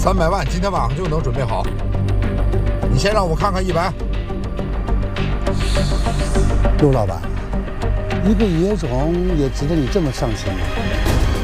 300万今天晚上就能准备好。你先让我看看100。 陆老板，一个野种也值得你这么上心吗？